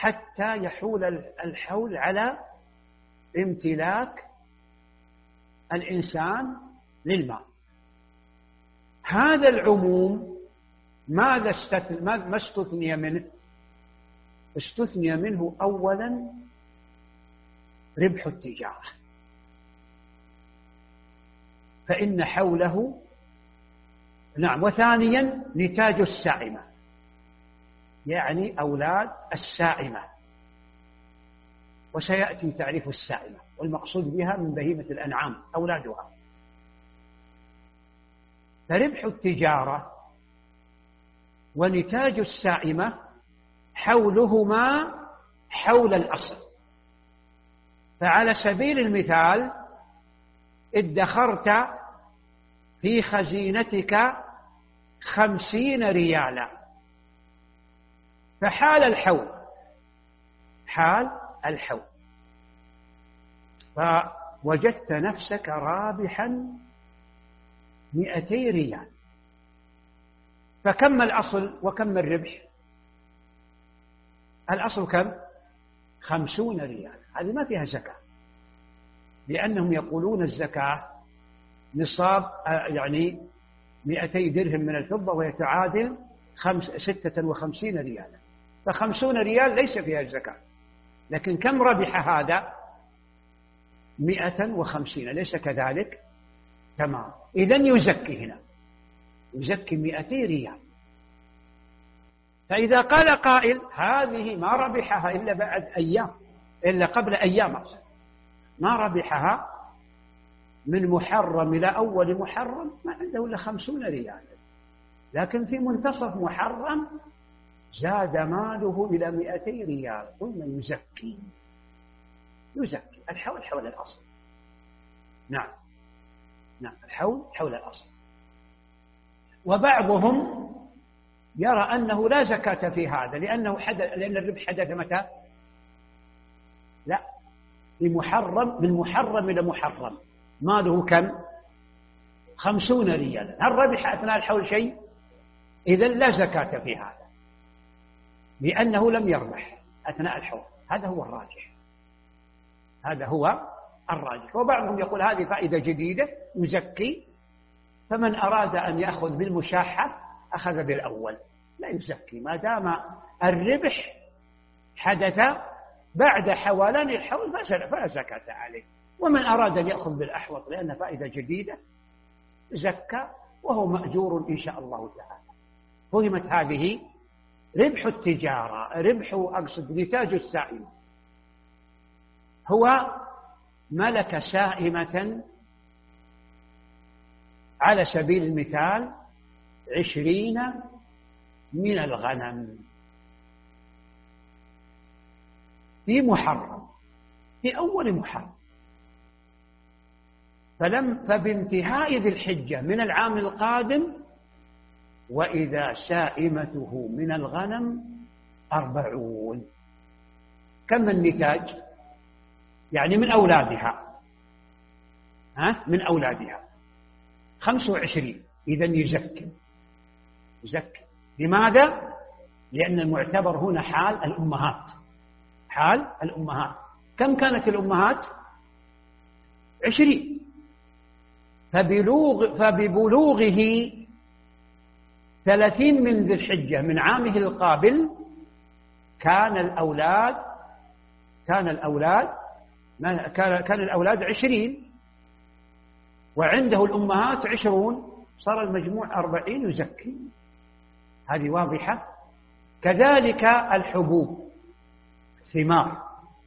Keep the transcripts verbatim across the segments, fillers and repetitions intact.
حتى يحول الحول على امتلاك الإنسان للمال. هذا العموم ماذا استثني ما استثني منه؟ استثني منه أولا ربح التجارة، فإن حوله نعم، وثانيا نتاج السائمة، يعني أولاد السائمة، وسيأتي تعريف السائمة، والمقصود بها من بهيمة الأنعام أولادها. فربح التجارة ونتاج السائمة حولهما حول الأصل. فعلى سبيل المثال ادخرت في خزينتك خمسين ريالا، فحال الحول حال الحول فوجدت نفسك رابحا مئتي ريال، فكم الأصل وكم الربح؟ الأصل كم؟ خمسون ريال. هذه ما فيها زكاة، لأنهم يقولون الزكاة نصاب يعني مئتي درهم من الفضة، ويتعادل خمس ستة وخمسين ريالا، فخمسون ريال ليس فيها الزكاة. لكن كم ربح هذا؟ مئة وخمسين، ليس كذلك؟ تمام. إذن يزكي هنا، يزكي مئتي ريال. فإذا قال قائل هذه ما ربحها إلا بعد أيام، إلا قبل أيام، ما ربحها من محرم إلى أول محرم، ما عنده إلا خمسون ريال، لكن في منتصف محرم زاد ماله إلى مئتي ريال، قلنا يزكي يزكي الحول حول الأصل. نعم نعم، الحول حول الأصل. وبعضهم يرى أنه لا زكاة في هذا، لأنه حدث، لأن الربح حدث متى؟ لا، بمحرم، من محرم إلى محرم، ماله كم؟ خمسون ريالا. هل ربح أثناء الحول شيء؟ إذن لا زكاة في هذا، لأنه لم يربح أثناء الحول. هذا هو الراجح، هذا هو الراجح. وبعضهم يقول هذه فائدة جديدة يزكي، فمن أراد أن يأخذ بالمشاحة أخذ بالأول، لا يزكي ما دام الربح حدث بعد حولان الحول فلا زكاة عليه. ومن أراد أن يأخذ بالأحوط لأن فائدة جديدة زكى، وهو مأجور إن شاء الله تعالى. فهمت هذه؟ ربح التجارة، ربح أقصد نتاج السائمة، هو ملك سائمة على سبيل المثال عشرين من الغنم في محرم، في أول محرم، فلم فبانتهاء ذي الحجة من العام القادم وإذا سائمته من الغنم أربعون. كم النتاج؟ يعني من أولادها، ها من أولادها خمسة وعشرين. إذن يزكي يزكي لماذا؟ لأن المعتبر هنا حال الأمهات، حال الأمهات. كم كانت الأمهات؟ عشرين. فبلوغ فببلوغه ثلاثين من ذي الحجة من عامه القابل كان الأولاد كان الأولاد كان كان الأولاد عشرين، وعنده الأمهات عشرون، صار المجموع أربعين يزكي. هذه واضحة. كذلك الحبوب، ثمار،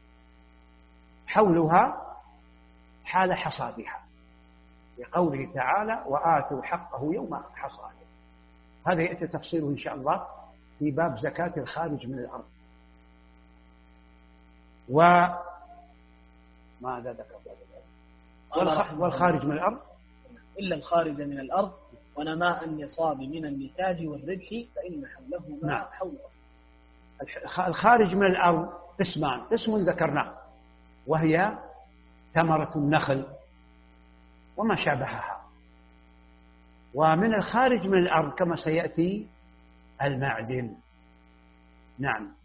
حولها حال حصادها، لقوله تعالى وآتوا حقه يوم حصاده. هذا يأتي تفصيله إن شاء الله في باب زكاة الخارج من الأرض. وماذا ذكر؟ والخارج من الأرض إلا الخارج من الأرض ونماء النصاب من النتاج والربح فإن حوله ما حوله. الخارج من الأرض اسمان، اسم ذكرناه وهي ثمرة النخل وما شابهها. ومن الخارج من الأرض كما سيأتي المعدن. نعم.